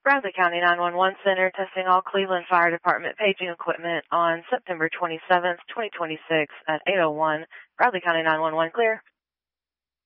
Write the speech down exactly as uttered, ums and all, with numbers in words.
Bradley County nine one one Center testing all Cleveland Fire Department paging equipment on September twenty-seventh, twenty twenty-six at eight oh one. Bradley County nine one one clear.